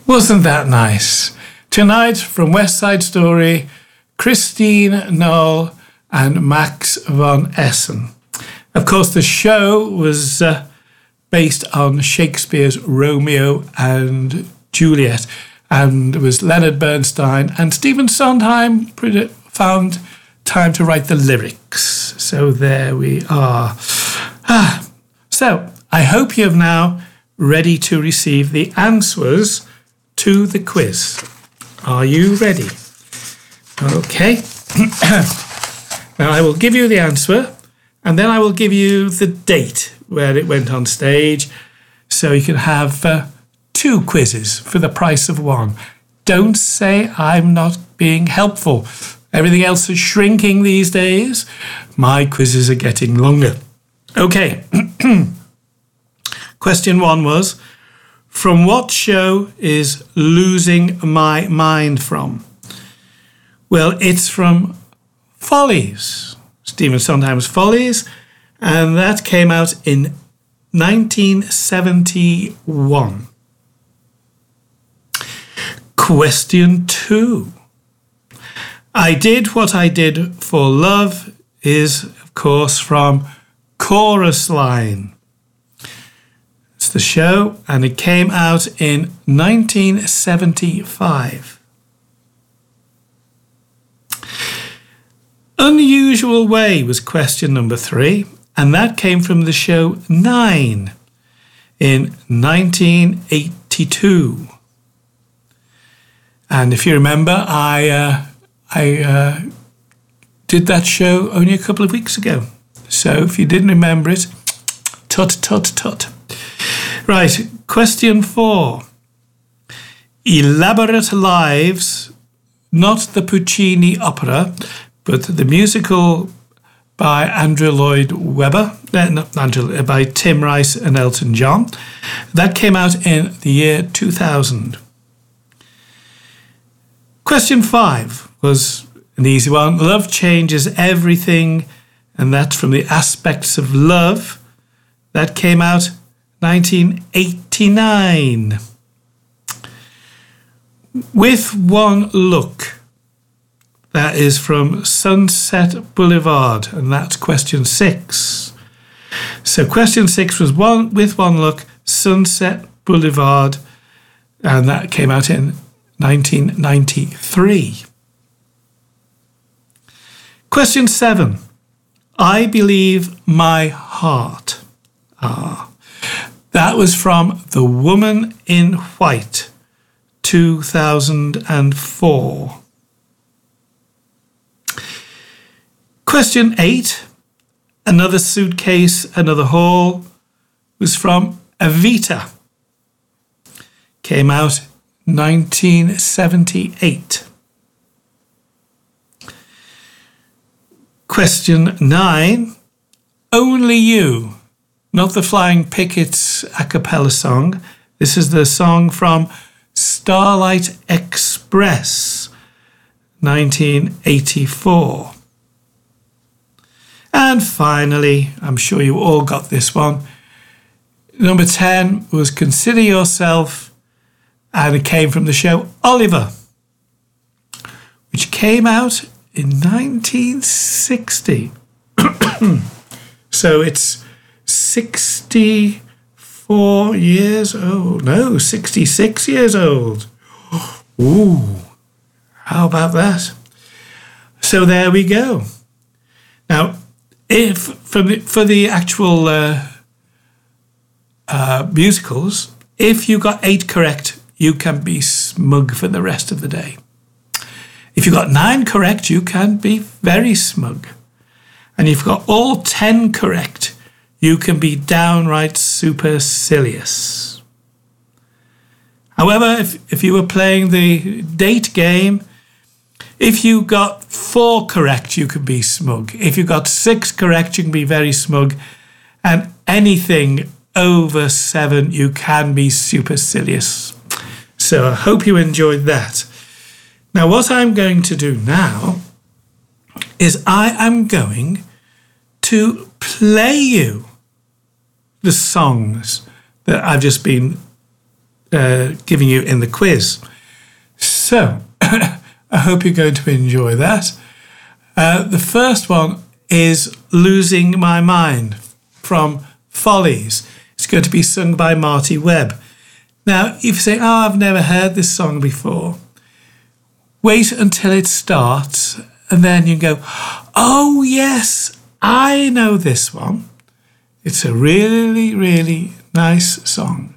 Wasn't that nice? Tonight from West Side Story, Christine Knoll and Max von Essen. Of course, the show was based on Shakespeare's Romeo and Juliet, and it was Leonard Bernstein and Stephen Sondheim found time to write the lyrics. So there we are. So I hope you're now ready to receive the answers to the quiz. Are you ready? Okay. Now I will give you the answer, and then I will give you the date where it went on stage, so you can have 2 quizzes for the price of 1. Don't say I'm not being helpful. Everything else is shrinking these days. My quizzes are getting longer. Okay. Question 1 was, from what show is Losing My Mind from? Well, it's from Follies, Stephen Sondheim's Follies, and that came out in 1971. Question 2. I Did What I Did for Love is, of course, from Chorus Line. It's the show, and it came out in 1975. Unusual Way was question number 3, and that came from the show 9 in 1982. And if you remember, I did that show only a couple of weeks ago. So if you didn't remember it, tut, tut, tut. Right, question 4. Elaborate Lives, not the Puccini opera, but the musical by Andrew Lloyd Webber, by Tim Rice and Elton John. That came out in the year 2000. Question 5 was an easy one. Love Changes Everything, and that's from The Aspects of Love. That came out 1989. With One Look, that is from Sunset Boulevard, and that's question 6. So question 6 was With One Look, Sunset Boulevard, and that came out in 1993. Question 7. I Believe My Heart. That was from The Woman in White, 2004. Question 8. Another Suitcase, Another Haul was from Evita. Came out 1978. Question 9. Only You, not the Flying Pickets a cappella song. This is the song from Starlight Express, 1984. And finally, I'm sure you all got this one. Number 10 was Consider Yourself, and it came from the show Oliver, which came out in 1960. So it's 64 years old. No, 66 years old. Ooh, how about that? So there we go. Now, if for the actual musicals, if you got 8 correct, you can be smug for the rest of the day. If you got 9 correct, you can be very smug. And if you've got all 10 correct, you can be downright supercilious. However, if you were playing the date game, if you got 4 correct, you can be smug. If you got 6 correct, you can be very smug. And anything over 7, you can be supercilious. So I hope you enjoyed that. Now, what I'm going to do now is I am going to play you the songs that I've just been giving you in the quiz. So I hope you're going to enjoy that. The first one is Losing My Mind from Follies. It's going to be sung by Marty Webb. Now, if you say, I've never heard this song before, wait until it starts and then you go, oh yes, I know this one. It's a really, really nice song.